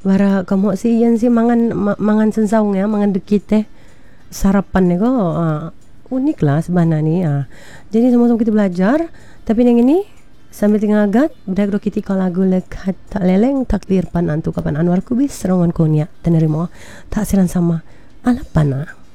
Bara kamu si Ian si mangan sensaung ya, mangan dekit sarapan ko unik lah sebenarnya nih. Jadi sama-sama kita belajar, tapi yang ini sambil tinggal agat bedak do kiti lagu lekat tak leleng takdir pan antu kapan Anwar Kubis serongan konya tenerimo tak siran sama alapana.